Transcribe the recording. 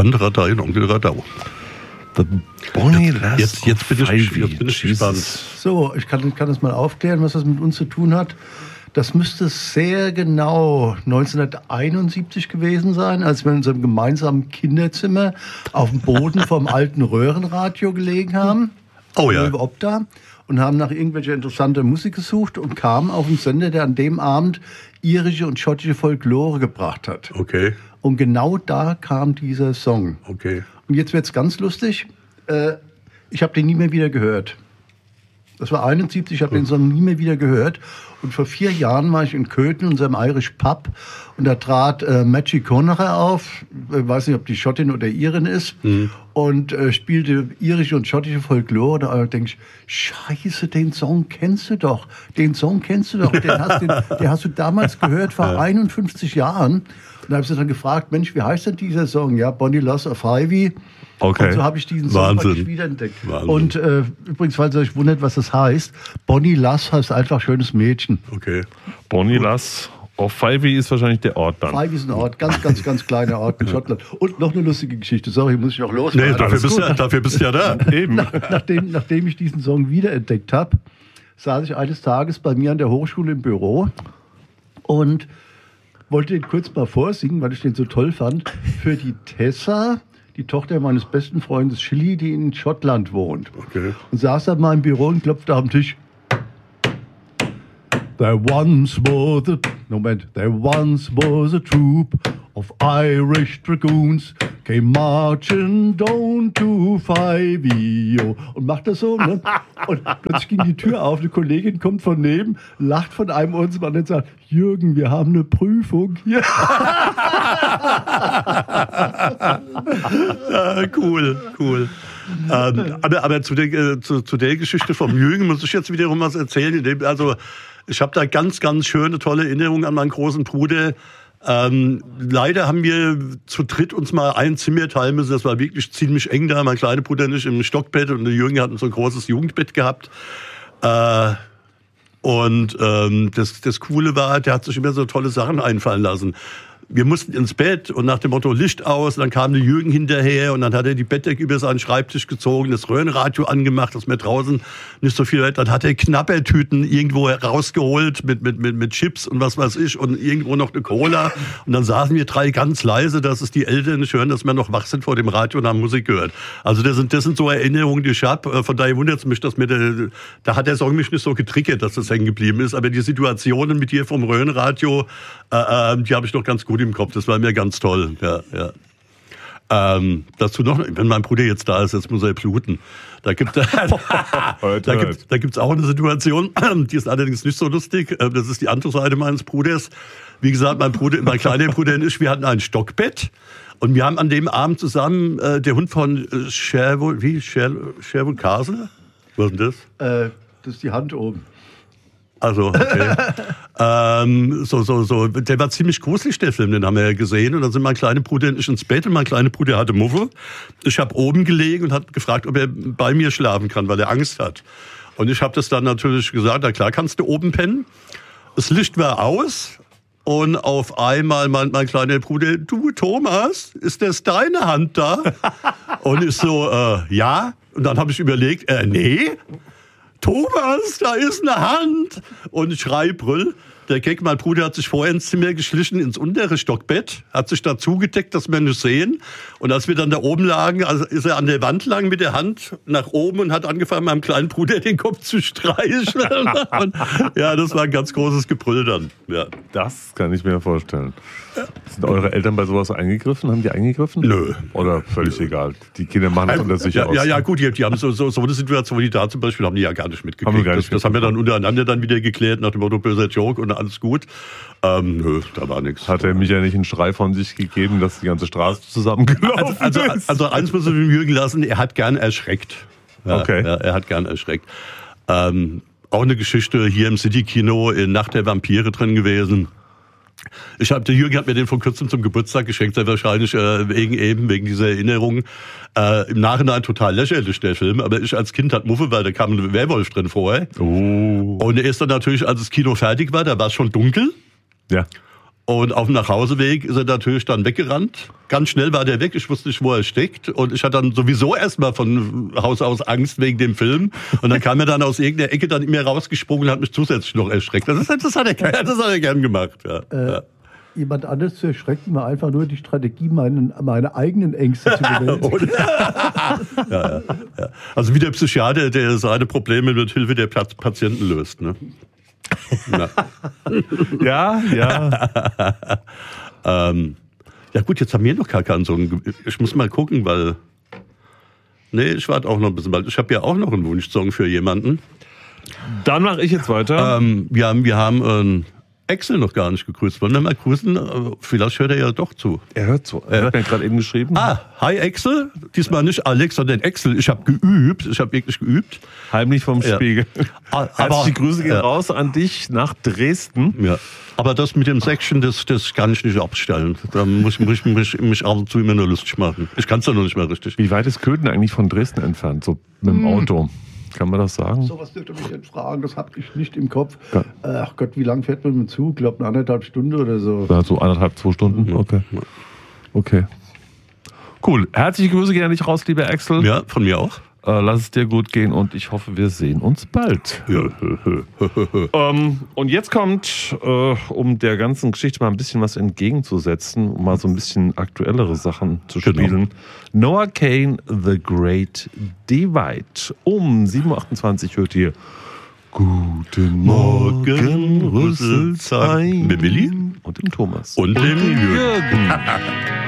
Tante Radein, Onkel Radau. Bonnie Jetzt bin ich gespannt. So, ich kann das mal aufklären, was das mit uns zu tun hat. Das müsste sehr genau 1971 gewesen sein, als wir in unserem gemeinsamen Kinderzimmer auf dem Boden vom alten Röhrenradio gelegen haben. Oh ja. Opta, und haben nach irgendwelcher interessanter Musik gesucht und kamen auf einen Sender, der an dem Abend irische und schottische Folklore gebracht hat. Okay. Und genau da kam dieser Song. Okay. Und jetzt wird's ganz lustig. Ich habe den nie mehr wieder gehört. Das war 71, ich habe den Song nie mehr wieder gehört. Und vor 4 Jahren war ich in Köthen, in unserem Irish Pub, und da trat Maggie Conacher auf, ich weiß nicht, ob die Schottin oder Irin ist, und spielte irische und schottische Folklore. Da denke ich, scheiße, den Song kennst du doch. Den hast du damals gehört, vor 51 Jahren. Und da habe ich sie dann gefragt, Mensch, wie heißt denn dieser Song? Ja, Bonnie Lass of Ivy. Okay. Und so habe ich diesen Song praktisch wiederentdeckt. Und übrigens, falls ihr euch wundert, was das heißt, Bonnie Lass heißt einfach schönes Mädchen. Okay. Bonnie Lass of Ivy ist wahrscheinlich der Ort dann. Ivy ist ein Ort, ganz kleiner Ort in Schottland. Und noch eine lustige Geschichte, sorry, muss ich auch los. Nee, dafür bist du ja da. Eben. Nachdem ich diesen Song wiederentdeckt habe, saß ich eines Tages bei mir an der Hochschule im Büro und wollte den kurz mal vorsingen, weil ich den so toll fand, für die Tessa, die Tochter meines besten Freundes Chili, die in Schottland wohnt. Okay. Und saß da mal im Büro und klopfte am Tisch. There once was a troop of Irish dragoons came marching down to Fivey. Und macht das so, ne? Und plötzlich ging die Tür auf, eine Kollegin kommt von neben, lacht von einem Ohr zum anderen und sagt, Jürgen, wir haben eine Prüfung hier. Ja, cool. Aber zu der Geschichte vom Jürgen muss ich jetzt wiederum was erzählen. Also ich habe da ganz, ganz schöne, tolle Erinnerungen an meinen großen Bruder. Leider haben wir zu dritt uns mal ein Zimmer teilen müssen. Das war wirklich ziemlich eng da. Mein kleiner Bruder nicht im Stockbett und der Jürgen hat so ein großes Jugendbett gehabt. Das Coole war, der hat sich immer so tolle Sachen einfallen lassen. Wir mussten ins Bett und nach dem Motto Licht aus, und dann kam der Jürgen hinterher und dann hat er die Bettdecke über seinen Schreibtisch gezogen, das Röhrenradio angemacht, dass wir draußen nicht so viel, dann hat er Knabbertüten irgendwo rausgeholt mit Chips und was weiß ich und irgendwo noch eine Cola und dann saßen wir 3 ganz leise, dass es die Eltern nicht hören, dass wir noch wach sind vor dem Radio und haben Musik gehört. Also das sind so Erinnerungen, die ich habe. Von daher wundert es mich, dass da hat der Song mich nicht so getriggert, dass das hängen geblieben ist, aber die Situationen mit dir vom Röhrenradio, die habe ich noch ganz gut im Kopf. Das war mir ganz toll. Ja. Dazu noch, wenn mein Bruder jetzt da ist, jetzt muss er bluten. Da gibt's auch eine Situation, die ist allerdings nicht so lustig. Das ist die andere Seite meines Bruders. Wie gesagt, mein kleiner Bruder und ich, wir hatten ein Stockbett. Und wir haben an dem Abend zusammen der Hund von Sherwood Castle? Was ist denn das? Das ist die Hand oben. Also, okay. Der war ziemlich gruselig, der Film, den haben wir ja gesehen. Und dann sind mein kleiner Bruder und ich ins Bett und mein kleiner Bruder hatte Muffe. Ich habe oben gelegen und hat gefragt, ob er bei mir schlafen kann, weil er Angst hat. Und ich habe das dann natürlich gesagt, na klar, kannst du oben pennen. Das Licht war aus und auf einmal meint mein kleiner Bruder, du Thomas, ist das deine Hand da? Und ich so, ja. Und dann habe ich überlegt, nee. Thomas, da ist eine Hand! Und ich brüll. Der Gag, mein Bruder hat sich vorher ins Zimmer geschlichen, ins untere Stockbett, hat sich da zugedeckt, dass wir nicht sehen. Und als wir dann da oben lagen, also ist er an der Wand lang mit der Hand nach oben und hat angefangen, meinem kleinen Bruder den Kopf zu streicheln. Und, ja, das war ein ganz großes Gebrüll dann. Ja. Das kann ich mir vorstellen. Sind eure Eltern bei sowas eingegriffen? Haben die eingegriffen? Nö. Oder völlig egal? Die Kinder machen das unter sich aus. Ja, gut, die haben so eine Situation, wie da zum Beispiel, haben die ja gar nicht mitgekriegt. Das haben wir dann untereinander dann wieder geklärt, nach dem Motto böser Joke und alles gut. Nö, da war nichts. Hat er Micha nicht einen Schrei von sich gegeben, dass die ganze Straße zusammengelaufen ist? Also eins muss ich dem Jürgen lassen, er hat gern erschreckt. Ja, okay. Ja, er hat gern erschreckt. Auch eine Geschichte hier im City-Kino in Nacht der Vampire drin gewesen. Der Jürgen hat mir den vor kurzem zum Geburtstag geschenkt, sehr wahrscheinlich wegen dieser Erinnerung. Im Nachhinein total lächerlich, der Film, aber ich als Kind hatte Muffe, weil da kam ein Werwolf drin vorher. Oh. Und er ist dann natürlich, als das Kino fertig war, da war es schon dunkel. Ja. Und auf dem Nachhauseweg ist er natürlich dann weggerannt. Ganz schnell war der weg, ich wusste nicht, wo er steckt. Und ich hatte dann sowieso erstmal von Haus aus Angst wegen dem Film. Und dann kam er dann aus irgendeiner Ecke dann in mir rausgesprungen und hat mich zusätzlich noch erschreckt. Das hat er gern gemacht. Ja. Jemand anderes zu erschrecken war einfach nur die Strategie, meine eigenen Ängste zu bewältigen. Ja. Also wie der Psychiater, der seine Probleme mit Hilfe der Patienten löst. Ne? Ja. Ja gut, jetzt haben wir noch gar keinen so einen... Ich muss mal gucken, weil... Nee, ich warte auch noch ein bisschen, weil ich habe ja auch noch einen Wunschsong für jemanden. Dann mache ich jetzt weiter. Wir haben Axel noch gar nicht gegrüßt. Wollen wir mal grüßen? Vielleicht hört er ja doch zu. Er hört zu. Er hat mir gerade eben geschrieben. Hi Axel. Diesmal nicht Alex, sondern Axel. Ich habe geübt. Ich habe wirklich geübt. Heimlich vom Spiegel. Herzliche Grüße gehen ja. raus an dich nach Dresden. Ja. Aber das mit dem Section, das kann ich nicht abstellen. Da muss ich mich ab und zu immer nur lustig machen. Ich kann es ja noch nicht mehr richtig. Wie weit ist Köthen eigentlich von Dresden entfernt? So mit dem Auto. Kann man das sagen? Sowas dürfte mich jetzt fragen, das habe ich nicht im Kopf. Ja. Ach Gott, wie lange fährt man mit dem Zug? Ich glaube, 1,5 Stunden oder so. Ja, so 1,5, 2 Stunden? Okay. Cool. Herzliche Grüße gehen an dich raus, lieber Axel. Ja, von mir auch. Lass es dir gut gehen und ich hoffe, wir sehen uns bald. Ja. Und jetzt kommt, um der ganzen Geschichte mal ein bisschen was entgegenzusetzen, um mal so ein bisschen aktuellere Sachen zu spielen. Noah Kahan, The Great Divide. Um 7.28 Uhr hört ihr Guten Morgen, Rüsselsheim. Mit Willi und dem Thomas. und dem Jürgen. Jürgen.